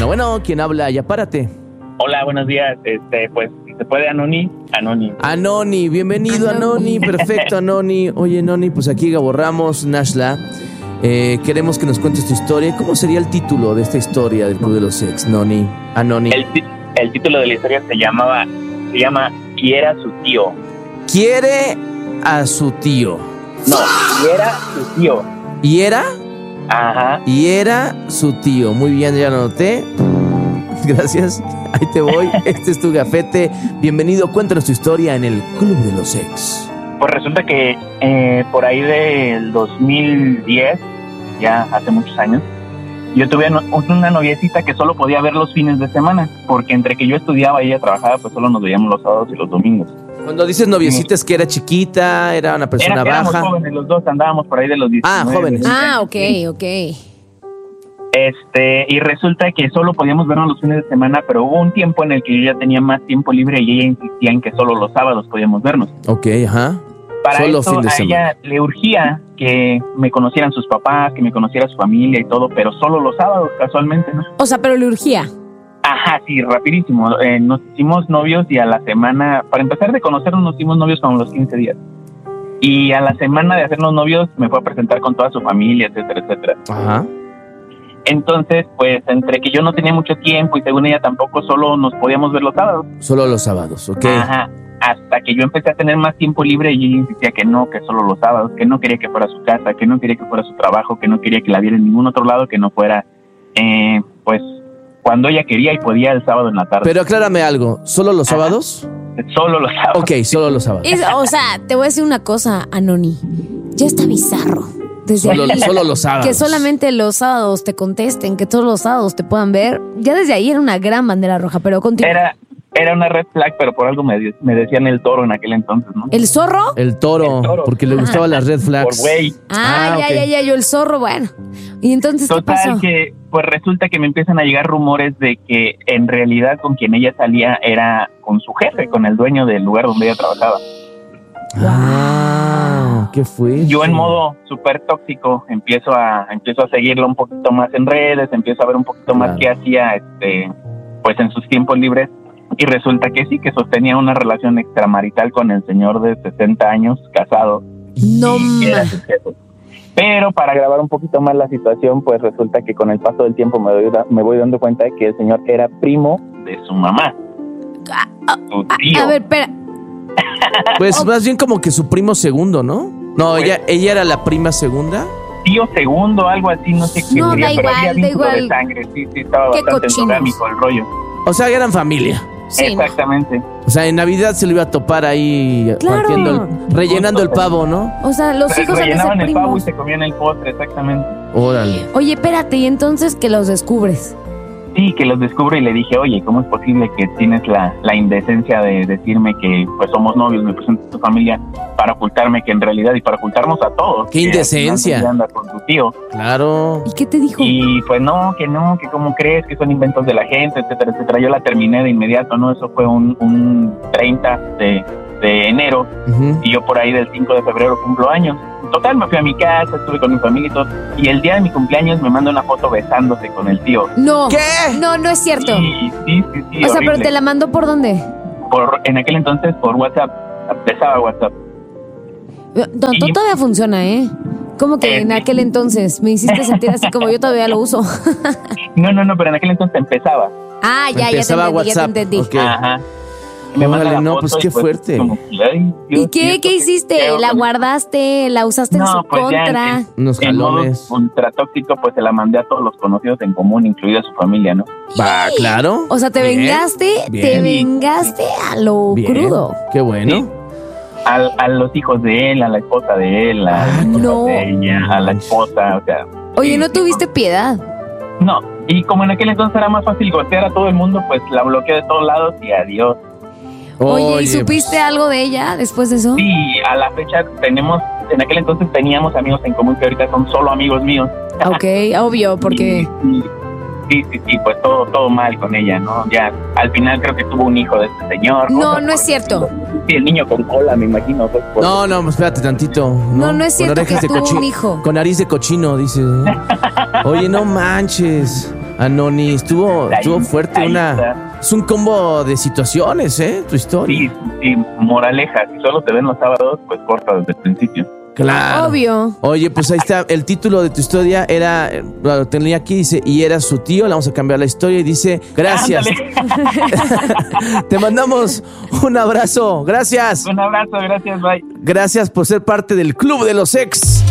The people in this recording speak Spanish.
Bueno, ¿quién habla? Ya párate. Hola, buenos días. Pues, si se puede, Anoni. Anoni, bienvenido, Anoni. Perfecto, Anoni. Oye, Anoni, pues aquí Gabo Ramos, Nashla. Queremos que nos cuentes tu historia. ¿Cómo sería el título de esta historia del Club de los Ex, Anoni? El título de la historia se llama Quiere a su tío. Quiere a su tío. No, quiera su tío. ¿Y era? Ajá. Y era su tío. Muy bien, ya lo anoté. Gracias. Ahí te voy. Este es tu gafete. Bienvenido. Cuéntanos tu historia en el Club de los Ex. Pues resulta que por ahí del 2010, ya hace muchos años, yo tuve una noviecita que solo podía ver los fines de semana, porque entre que yo estudiaba y ella trabajaba, pues solo nos veíamos los sábados y los domingos. Cuando dices noviecita, ¿es que era chiquita? ¿Era una persona baja? Éramos jóvenes, los dos andábamos por ahí de los 19. Jóvenes. Ok. Y resulta que solo podíamos vernos los fines de semana, pero hubo un tiempo en el que yo ya tenía más tiempo libre y ella insistía en que solo los sábados podíamos vernos. Ok, ajá. Para solo eso fin de a semana. ella le urgía que me conocieran sus papás, que me conociera su familia y todo, pero solo los sábados, casualmente, ¿no? O sea, pero le urgía. Ajá, sí, rapidísimo. Nos hicimos novios y a la semana, para empezar de conocernos, nos hicimos novios como los 15 días. Y a la semana de hacernos novios me fue a presentar con toda su familia, etcétera, etcétera. Ajá. Entonces, pues, entre que yo no tenía mucho tiempo y según ella tampoco, solo nos podíamos ver los sábados. Solo los sábados, ok. Ajá. Hasta que yo empecé a tener más tiempo libre y ella insistía que no, que solo los sábados, que no quería que fuera su casa, que no quería que fuera su trabajo, que no quería que la viera en ningún otro lado, que no fuera, pues, cuando ella quería y podía el sábado en la tarde. Pero aclárame algo, ¿solo los sábados? Solo los sábados. Ok, solo los sábados. O sea, te voy a decir una cosa, Anoni. Ya está bizarro. Desde Solo los sábados. Que solamente los sábados te contesten, que todos los sábados te puedan ver. Ya desde ahí era una gran bandera roja, pero continúa. Era una red flag, pero por algo me decían el toro en aquel entonces, ¿no? ¿El zorro? El toro, porque le gustaban las red flags. Por güey. Ya, yo el zorro, bueno. ¿Y entonces qué pasó? Total que, pues resulta que me empiezan a llegar rumores de que en realidad con quien ella salía era con su jefe, con el dueño del lugar donde ella trabajaba. ¿Qué fue? Yo en modo súper tóxico empiezo a seguirlo un poquito más en redes, empiezo a ver un poquito más qué hacía, pues en sus tiempos libres. Y resulta que sí, que sostenía una relación extramarital con el señor de 60 años, casado. No era su jefe. Pero para agravar un poquito más la situación, pues resulta que con el paso del tiempo me voy dando cuenta de que el señor era primo de su mamá. Su tío. A ver, espera. Pues más bien como que su primo segundo, ¿no? No, pues, ella era la prima segunda. Tío segundo, algo así, no sé qué. No, quería, da pero igual, había da vínculo igual. de sangre, sí, estaba bastante endogámico el rollo. O sea, eran familia. Sí, exactamente. No. O sea, en Navidad se lo iba a topar ahí, claro, rellenando el pavo, ¿no? O sea, los hijos han de ser rellenaban el pavo y primos. se comían el postre, exactamente. Órale. Oye, espérate, ¿y entonces que los descubres? Sí, que los descubro y le dije, oye, ¿cómo es posible que tienes la indecencia de decirme que pues somos novios, me presento a tu familia para ocultarme que en realidad y para ocultarnos a todos? ¡Qué indecencia! Que anda con tu tío. Claro. ¿Y qué te dijo? Y pues no, que cómo crees, que son inventos de la gente, etcétera, etcétera. Yo la terminé de inmediato, ¿no? Eso fue un 30 de enero y yo por ahí del 5 de febrero cumplo años. Total, me fui a mi casa, estuve con mi familia y todo. Y el día de mi cumpleaños me manda una foto besándose con el tío. No. ¿Qué? No es cierto. Sí. O sea, pero ¿te la mandó por dónde? En aquel entonces por WhatsApp. Empezaba WhatsApp. Todavía funciona, ¿eh? ¿Cómo que en aquel entonces? Me hiciste sentir así como yo todavía lo uso. No, pero en aquel entonces empezaba. Ya te entendí. Okay. Ajá. Órale, no, pues qué fuerte. ¿Y qué hiciste? ¿La guardaste? ¿La usaste en su contra? Unos jalones. Ultra tóxico, pues se la mandé a todos los conocidos en común, incluida su familia, ¿no? Va, claro. O sea, te vengaste a lo crudo. Qué bueno. Sí. A los hijos de él, a la esposa de él, a ella, a la esposa, o sea. Oye, ¿no tuviste piedad? No, y como en aquel entonces era más fácil golpear a todo el mundo, pues la bloqueé de todos lados y adiós. Oye, ¿y supiste algo de ella después de eso? Sí, a la fecha en aquel entonces teníamos amigos en común que ahorita son solo amigos míos. Ok, obvio, porque... Sí, pues todo mal con ella, ¿no? Ya, al final creo que tuvo un hijo de este señor. No es cierto. Sí, el niño con cola, me imagino. Pues, No, espérate tantito. No es cierto que tuvo un hijo. Con nariz de cochino, dice. Oye, no manches. Anoni, estuvo fuerte. Es un combo de situaciones, tu historia. Sí, moraleja. Si solo te ven los sábados, pues corta desde el principio. Claro. Obvio. Oye, pues ahí está. El título de tu historia era, lo tenía aquí, dice, y era su tío. Le vamos a cambiar la historia y dice, gracias. Te mandamos un abrazo. Gracias. Un abrazo, gracias, bye. Gracias por ser parte del Club de los Ex.